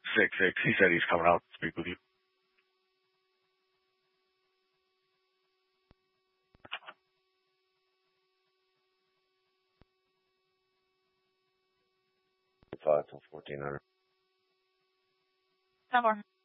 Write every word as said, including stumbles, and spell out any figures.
Six, six. He said he's coming out to speak with you. Five till fourteen hundred. No more.